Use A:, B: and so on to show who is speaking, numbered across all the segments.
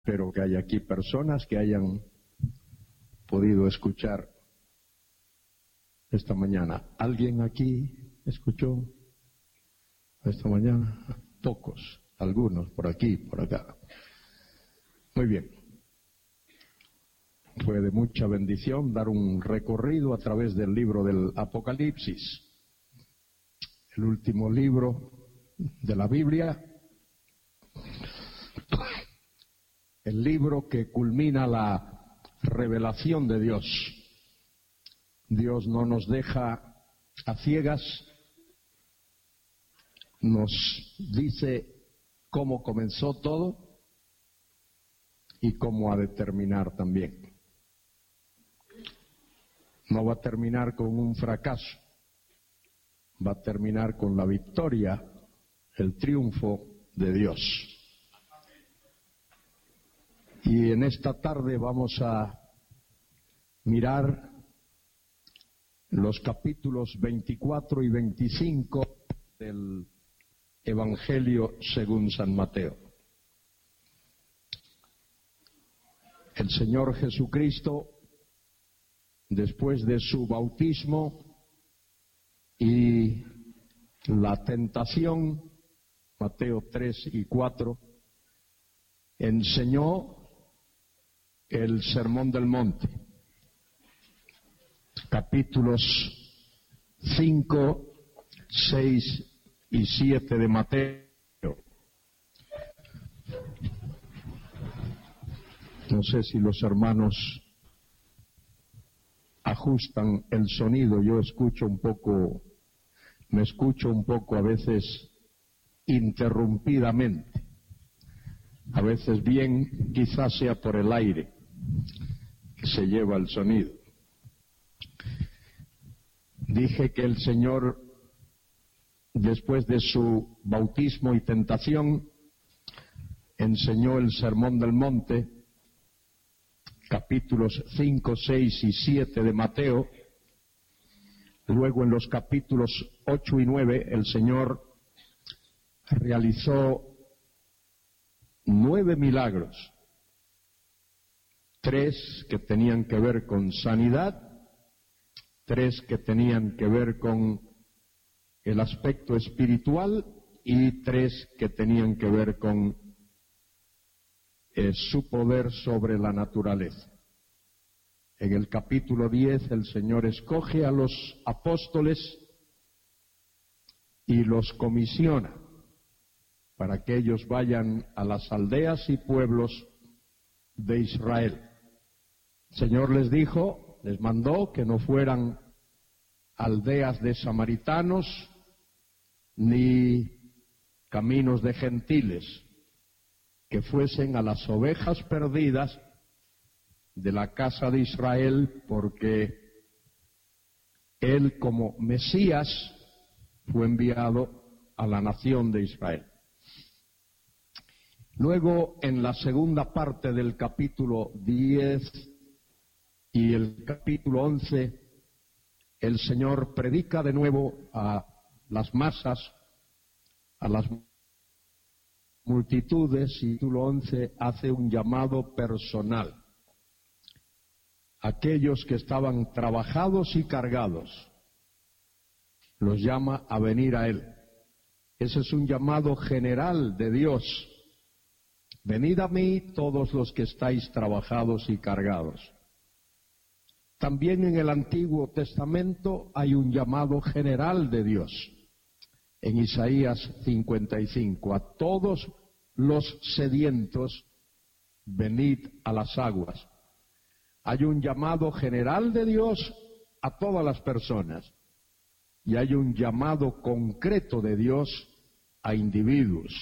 A: Espero que haya aquí personas que hayan podido escuchar esta mañana. ¿Alguien aquí escuchó esta mañana? Pocos, algunos, por aquí, por acá. Muy bien. Fue de mucha bendición dar un recorrido a través del libro del Apocalipsis, el último libro de la Biblia, el libro que culmina la revelación de Dios. Dios no nos deja a ciegas, nos dice cómo comenzó todo y cómo ha de terminar también. No va a terminar con un fracaso, va a terminar con la victoria, el triunfo de Dios. Y en esta tarde vamos a mirar los capítulos 24 y 25 del Evangelio según San Mateo. El Señor Jesucristo, después de su bautismo y la tentación, Mateo 3 y 4, enseñó el Sermón del Monte, capítulos 5, 6 y 7 de Mateo. No sé si los hermanos ajustan el sonido, yo me escucho un poco a veces interrumpidamente, a veces bien, quizás sea por el aire que se lleva el sonido. Dije que el Señor, después de su bautismo y tentación, enseñó el Sermón del Monte, capítulos 5, 6 y 7 de Mateo. Luego en los capítulos 8 y 9 el Señor realizó 9 milagros, 3 que tenían que ver con sanidad, 3 que tenían que ver con el aspecto espiritual y 3 que tenían que ver con su poder sobre la naturaleza. En el capítulo 10 el Señor escoge a los apóstoles y los comisiona para que ellos vayan a las aldeas y pueblos de Israel. El Señor les mandó que no fueran aldeas de samaritanos ni caminos de gentiles, que fuesen a las ovejas perdidas de la casa de Israel, porque Él como Mesías fue enviado a la nación de Israel. Luego, en la segunda parte del capítulo 10 y el capítulo 11, el Señor predica de nuevo a las masas, a las multitudes, y el capítulo 11 hace un llamado personal. Aquellos que estaban trabajados y cargados, los llama a venir a Él. Ese es un llamado general de Dios. Venid a mí todos los que estáis trabajados y cargados. También en el Antiguo Testamento hay un llamado general de Dios. En Isaías 55, a todos los sedientos, venid a las aguas. Hay un llamado general de Dios a todas las personas y hay un llamado concreto de Dios a individuos.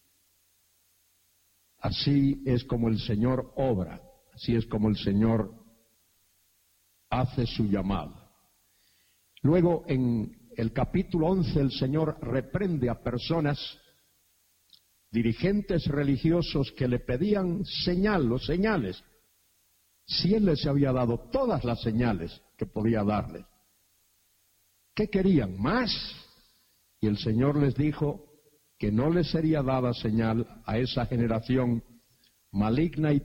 A: Así es como el Señor obra, así es como el Señor hace su llamado. Luego en el capítulo 11 el Señor reprende a personas, dirigentes religiosos que le pedían señales, si Él les había dado todas las señales que podía darles. ¿Qué querían? ¿Más? Y el Señor les dijo que no les sería dada señal a esa generación maligna y